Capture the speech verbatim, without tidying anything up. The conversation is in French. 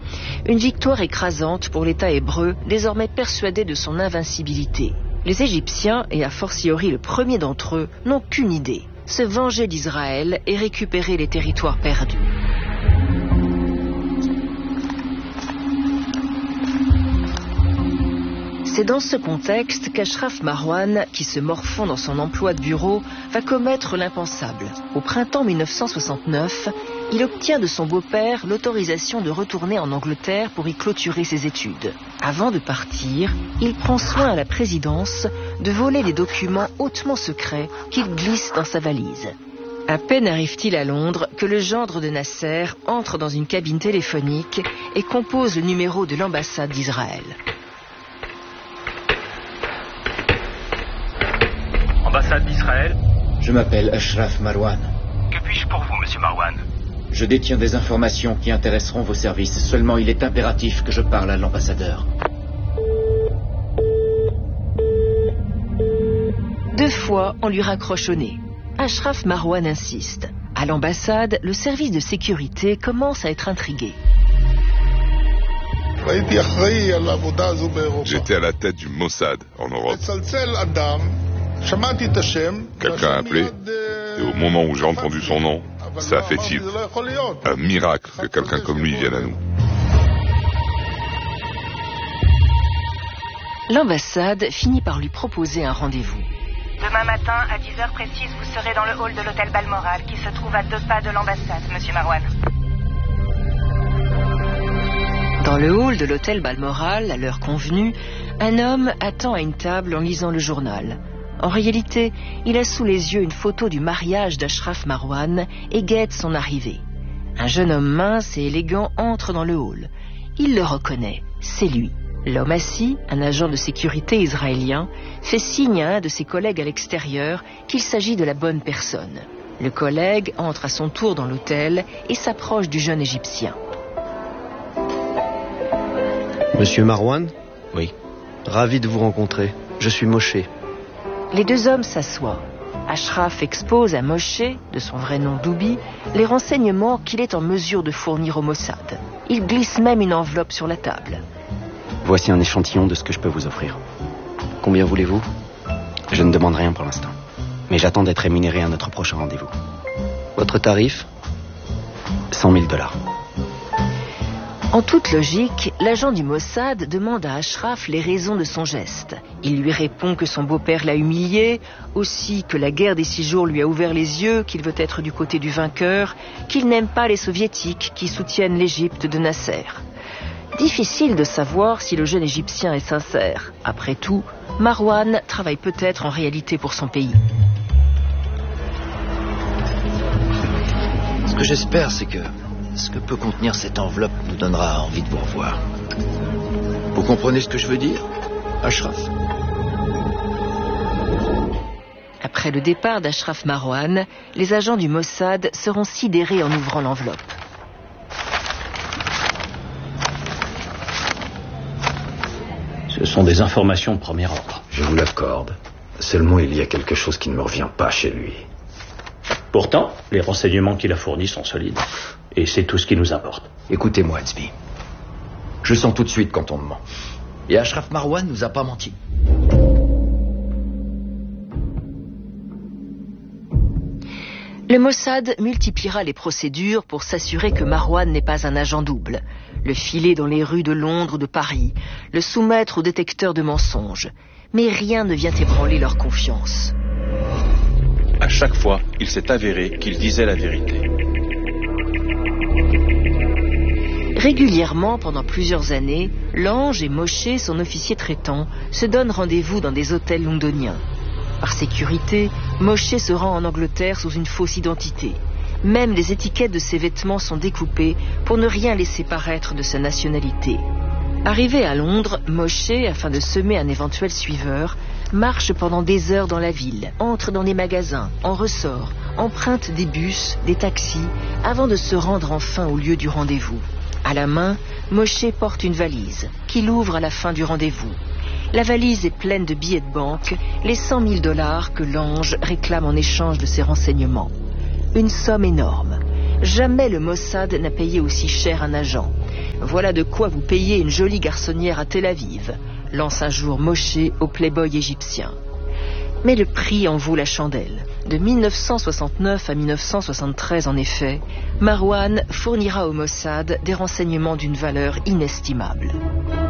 Une victoire écrasante pour l'État hébreu, désormais persuadé de son invincibilité. Les Égyptiens, et a fortiori le premier d'entre eux, n'ont qu'une idée, se venger d'Israël et récupérer les territoires perdus. C'est dans ce contexte qu'Ashraf Marwan, qui se morfond dans son emploi de bureau, va commettre l'impensable. Au printemps mille neuf cent soixante-neuf, il obtient de son beau-père l'autorisation de retourner en Angleterre pour y clôturer ses études. Avant de partir, il prend soin à la présidence de voler des documents hautement secrets qu'il glisse dans sa valise. À peine arrive-t-il à Londres que le gendre de Nasser entre dans une cabine téléphonique et compose le numéro de l'ambassade d'Israël. Ambassade d'Israël. Je m'appelle Ashraf Marwan. Que puis-je pour vous, monsieur Marwan? Je détiens des informations qui intéresseront vos services. Seulement, il est impératif que je parle à l'ambassadeur. Deux fois, on lui raccroche au nez. Ashraf Marwan insiste. À l'ambassade, le service de sécurité commence à être intrigué. J'étais à la tête du Mossad en Europe. Quelqu'un a appelé, et au moment où j'ai entendu son nom, ça a fait tilt. Un miracle que quelqu'un comme lui vienne à nous. L'ambassade finit par lui proposer un rendez-vous. Demain matin, à dix heures précises, vous serez dans le hall de l'hôtel Balmoral, qui se trouve à deux pas de l'ambassade, monsieur Marwan. Dans le hall de l'hôtel Balmoral, à l'heure convenue, un homme attend à une table en lisant le journal. En réalité, il a sous les yeux une photo du mariage d'Ashraf Marwan et guette son arrivée. Un jeune homme mince et élégant entre dans le hall. Il le reconnaît, c'est lui. L'homme assis, un agent de sécurité israélien, fait signe à un de ses collègues à l'extérieur qu'il s'agit de la bonne personne. Le collègue entre à son tour dans l'hôtel et s'approche du jeune Égyptien. Monsieur Marwan? Oui. Ravi de vous rencontrer. Je suis Moshe. Les deux hommes s'assoient. Ashraf expose à Moshe, de son vrai nom Doubi, les renseignements qu'il est en mesure de fournir au Mossad. Il glisse même une enveloppe sur la table. Voici un échantillon de ce que je peux vous offrir. Combien voulez-vous? Je ne demande rien pour l'instant, mais j'attends d'être rémunéré à notre prochain rendez-vous. Votre tarif? cent mille dollars. En toute logique, l'agent du Mossad demande à Ashraf les raisons de son geste. Il lui répond que son beau-père l'a humilié, aussi que la guerre des six jours lui a ouvert les yeux, qu'il veut être du côté du vainqueur, qu'il n'aime pas les soviétiques qui soutiennent l'Égypte de Nasser. Difficile de savoir si le jeune Égyptien est sincère. Après tout, Marwan travaille peut-être en réalité pour son pays. Ce que j'espère, c'est que ce que peut contenir cette enveloppe nous donnera envie de vous revoir. Vous comprenez ce que je veux dire, Ashraf? Après le départ d'Ashraf Marwan, les agents du Mossad seront sidérés en ouvrant l'enveloppe. Ce sont des informations de premier ordre. Je vous l'accorde. Seulement, il y a quelque chose qui ne me revient pas chez lui. Pourtant, les renseignements qu'il a fournis sont solides. Et c'est tout ce qui nous importe. Écoutez-moi, Hatzbi. Je sens tout de suite quand on me ment. Et Ashraf Marwan nous a pas menti. Le Mossad multipliera les procédures pour s'assurer que Marwan n'est pas un agent double. Le filer dans les rues de Londres ou de Paris, le soumettre au détecteur de mensonges. Mais rien ne vient ébranler leur confiance. À chaque fois, il s'est avéré qu'il disait la vérité. Régulièrement, pendant plusieurs années, Lange et Moshe, son officier traitant, se donnent rendez-vous dans des hôtels londoniens. Par sécurité, Moshe se rend en Angleterre sous une fausse identité. Même les étiquettes de ses vêtements sont découpées pour ne rien laisser paraître de sa nationalité. Arrivé à Londres, Moshe, afin de semer un éventuel suiveur, marche pendant des heures dans la ville, entre dans des magasins, en ressort, emprunte des bus, des taxis, avant de se rendre enfin au lieu du rendez-vous. À la main, Moshe porte une valise, qu'il ouvre à la fin du rendez-vous. La valise est pleine de billets de banque, les cent mille dollars que Lange réclame en échange de ses renseignements. Une somme énorme. Jamais le Mossad n'a payé aussi cher un agent. Voilà de quoi vous payer une jolie garçonnière à Tel Aviv, lance un jour Moshe au playboy égyptien. Mais le prix en vaut la chandelle. De mille neuf cent soixante-neuf à mille neuf cent soixante-treize, en effet, Marwan fournira au Mossad des renseignements d'une valeur inestimable.